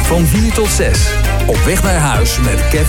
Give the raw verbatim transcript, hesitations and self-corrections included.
Van vier tot zes. Op weg naar huis met Kevin.